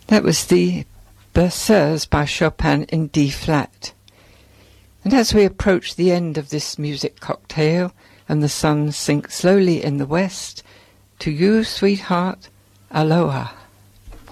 That was the Berceuse by Chopin in D-flat. And as we approach the end of this music cocktail and the sun sinks slowly in the west, to you, sweetheart, aloha.